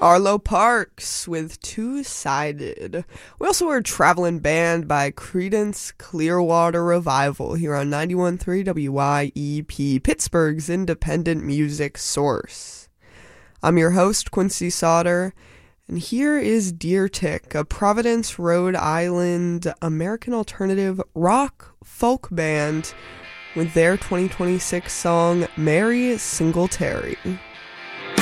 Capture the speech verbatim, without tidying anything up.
Arlo Parks with Two-Sided. We also heard Travelin' Band by Creedence Clearwater Revival here on ninety-one point three W Y E P, Pittsburgh's independent music source. I'm your host, Quincy Sauter, and here is Deer Tick, a Providence, Rhode Island American alternative rock folk band with their twenty twenty-six song, Mary Singletary.